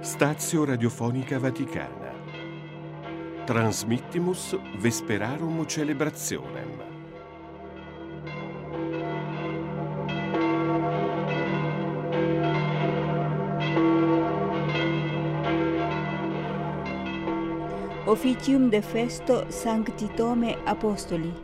Stazio Radiofonica Vaticana. Transmittimus Vesperarum Celebrationem. Officium de festo Sancti Thome Apostoli.